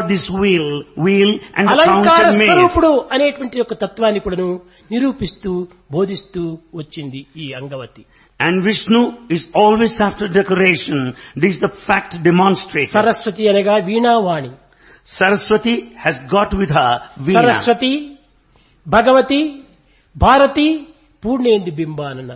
this wheel and the అలంకార counter maze. స్వరూపుడు అనేటువంటి యొక్క తత్వాన్ని కూడాను నిరూపిస్తూ బోధిస్తూ వచ్చింది ఈ Angavati. And Vishnu is always after decoration. This is the fact demonstrated. Saraswati అనగా Veenavani. Saraswati has got with her Veena. Saraswati, Bhagavati, Bharati, Purnendu బింబానన.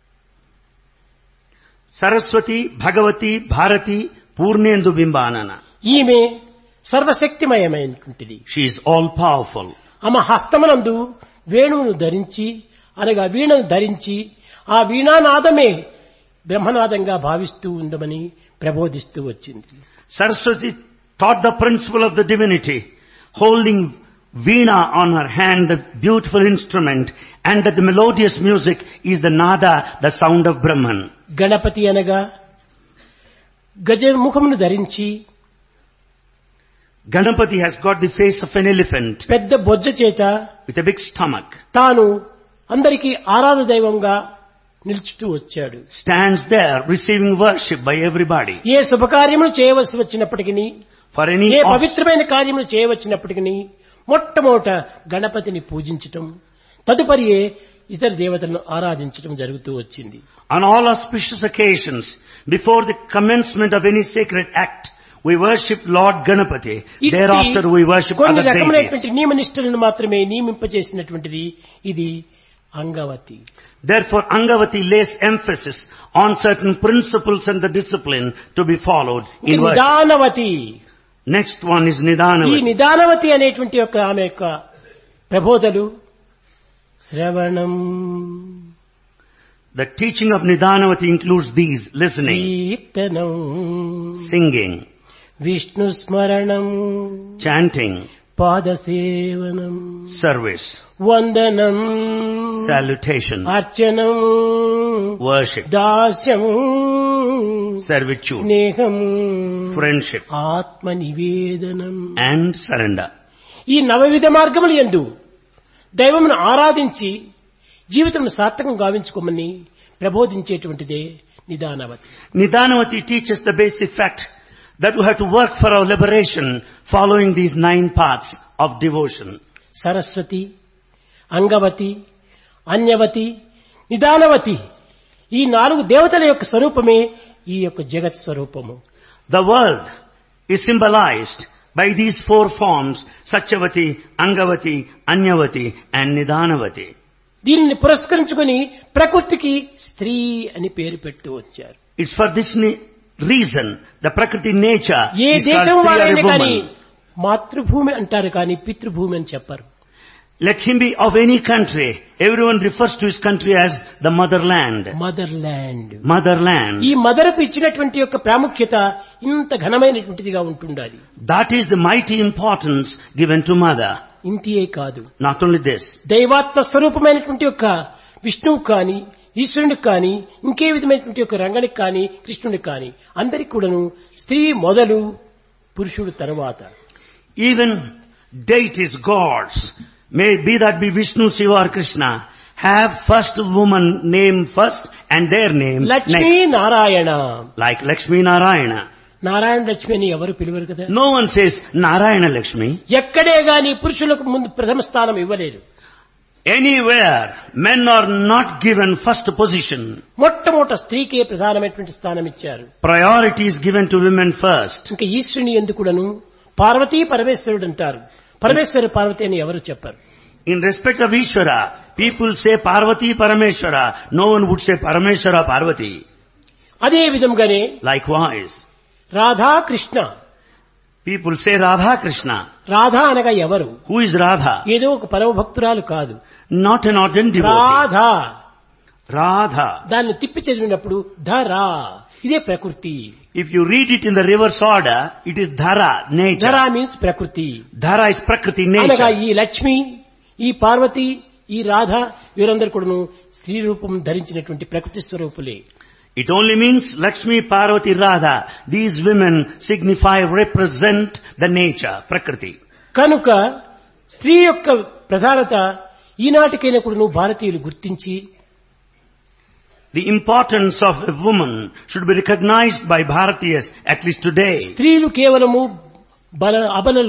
Saraswati, Bhagavati, Bharati, Purnendu Bimbanana. ఈమె సర్వశక్తిమయమైనటువంటిది. She is all powerful. ఆమె హస్తమునందు వేణువును ధరించి అనగా వీణను ధరించి ఆ వీణానాదమే బ్రహ్మనాదంగా భావిస్తూ ఉండమని ప్రబోధిస్తూ వచ్చింది. Saraswati taught the principle of the divinity, holding Veena on her hand, the beautiful instrument, and that the melodious music is the nada, the sound of Brahman. Ganapati అనగా గజముఖమును ధరించి Ganapati has got the face of an elephant పెద్ద బొజ్జ చేత with a big stomach. తాను అందరికీ ఆరాధ దైవంగా నిలుచుతూ వచ్చాడు. Stands there receiving worship by everybody. ఏ శుభకార్యములు చేయవలసి వచ్చినప్పటికీ, For any ఏ పవిత్రమైన కార్యములు చేయవచ్చినప్పటికీ మొట్టమొదట గణపతిని పూజించటం, తదుపరి ఇతర దేవతలను ఆరాధించటం జరుగుతూ వచ్చింది. On all auspicious occasions, before the commencement of any sacred act, we worship Lord Ganapati. Thereafter we worship కొన్ని other రకమైనటువంటి deities. నియమనిష్టలను మాత్రమే నియమింపచేసినటువంటిది ఇది Angavati. Therefore Angavati lays emphasis on certain principles and the discipline to be followed in worship. నిదానవతి. Next one is ఈ Nidanavati. నిదానవతి అనేటువంటి యొక్క ఆమె యొక్క ప్రబోధలు శ్రవణం, The teaching of Nidanavati includes these: listening, కీర్తనం, singing, విష్ణు స్మరణం, chanting, పాదసేవనం, service, వందనం, salutation, అర్చనం, worship, దాస్యం, servitude, స్నేహం, friendship, ఆత్మ నివేదనం. and surrender. ఈ నవవిధ మార్గములు యందు దైవమును ఆరాధించి జీవితమును సార్థకం గావించుకోమని ప్రబోధించేటువంటిదే నిదానవతి. Nidanavati teaches the basic fact that we have to work for our liberation following these 9 paths of devotion. Saraswati, Angavati, అన్యవతి, నిదానవతి ఈ 4 దేవతల యొక్క స్వరూపమే ఈ యొక్క జగత్ స్వరూపము. The world is symbolized by these 4 forms: Satyavati, Angavati, Anyavati and Nidanavati. దీనిని పురస్కరించుకొని ప్రకృతికి స్త్రీ అని పేరు పెడుతూ వచ్చారు. It's for this reason the Prakriti nature A is called దేశం Stri or వారైనా a కానీ woman. మాతృభూమి అంటారు కానీ పితృభూమి అని చెప్పరు. Let him be of any country. Everyone refers to his country as the motherland. Mother land. Motherland. ఈ మదర్కు ఇచ్చినటువంటి యొక్క ప్రాముఖ్యత ఇంత ఘనమైనటువంటిదిగా ఉంటుండాలి. That is the mighty importance given to mother. ఇంతియే కాదు, Not only this, దైవాత్మ స్వరూపమైనటువంటి యొక్క విష్ణువు కానీ ఈశ్వరునికి కానీ ఇంకే విధమైనటువంటి యొక్క రంగనికి కానీ కృష్ణునికి కానీ అందరికి కూడాను స్త్రీ మొదలు పురుషుడు తరువాత. even deities, gods, may be that be Vishnu, Shiva or Krishna, have first woman name first and their name Lakshmi next. Narayana. Like Lakshmi Narayana. Narayana Lakshmi అని ఎవరు పిలువరు కదా. No one says Narayana Lakshmi. ఎక్కడే గాని పురుషులకు ముందు ప్రథమ స్థానం ఇవ్వలేదు. Anywhere men are not given first position. మొట్టమొదట స్త్రీకే ప్రధానమైనటువంటి స్థానం ఇచ్చారు. Priority is given to women first. ఇంకా ఈశ్వరుని ఎందుకుడను పార్వతీ పరమేశ్వరుడు అంటారు. పరమేశ్వర పార్వతి అని ఎవరు చెప్పరు. In respect of Ishvara, people say Parvati Parameshwara. No one would say Parameshwara Parvati. అదే విధంగానే Likewise, Radha Krishna. people say Radha Krishna. Radha అనగా ఎవరు? Who is Radha? ఏదో ఒక పరమ భక్తురాలు కాదు. Not an ordinary devotee. Radha. Radha. దాన్ని తిప్పి చదివినప్పుడు ధరా, ఇదే ప్రకృతి. If you read it in the reverse order, it is Dhara, nature. ధరా means ప్రకృతి. Dhara is Prakriti, అనగా nature. ఈ లక్ష్మి, ఈ పార్వతి, ఈ రాధ వీరందరూ కూడాను స్త్రీ రూపం ధరించినటువంటి ప్రకృతి స్వరూపులే. It only means Lakshmi, Parvati, Radha. These women signify, represent the nature, Prakriti. కనుక స్త్రీ యొక్క ప్రధానత ఈనాటికైనా కూడాను భారతీయులు గుర్తించి The importance of a woman should be recognized by Bharatiyas, at least today. స్త్రీలు కేవలము అబల